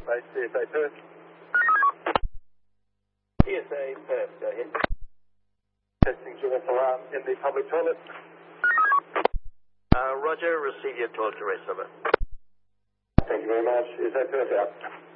Base CSA Perth. CSA Perth, go ahead. Testing dual alarm in the public toilet. Roger, receive your toilet arrest, over. Thank you very much. Is that Perth out?